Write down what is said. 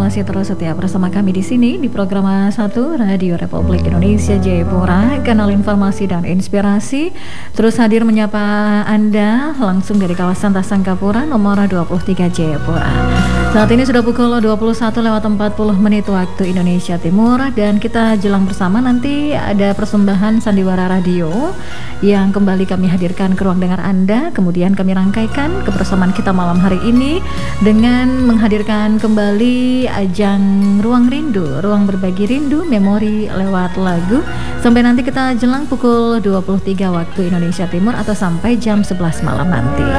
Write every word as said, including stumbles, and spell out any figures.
masih terus setia bersama kami di sini di program satu Radio Republik Indonesia Jayapura, kanal informasi dan inspirasi. Terus hadir menyapa Anda langsung dari kawasan Tasangkapura nomor dua puluh tiga Jayapura. Saat ini sudah pukul dua puluh satu lewat empat puluh menit waktu Indonesia Timur, dan kita jelang bersama nanti ada persembahan Sandiwara Radio yang kembali kami hadirkan ke ruang dengar Anda. Kemudian kami rangkaikan kebersamaan kita malam hari ini dengan menghadirkan kembali ajang Ruang Rindu, Ruang Berbagi Rindu, memori lewat lagu. Sampai nanti kita jelang pukul dua puluh tiga waktu Indonesia Timur atau sampai jam sebelas malam nanti.